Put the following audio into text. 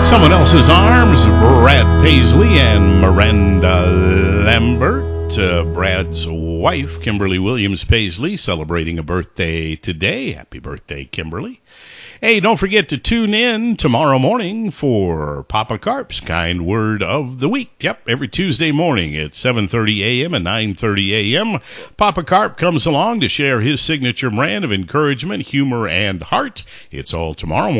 Someone Else's Arms, Brad Paisley and Miranda Lambert. Brad's wife, Kimberly Williams Paisley, celebrating a birthday today. Happy birthday, Kimberly. Hey, don't forget to tune in tomorrow morning for Papa Carp's Kind Word of the Week. Yep, every Tuesday morning at 7:30 a.m. and 9:30 a.m. Papa Carp comes along to share his signature brand of encouragement, humor, and heart. It's all tomorrow morning.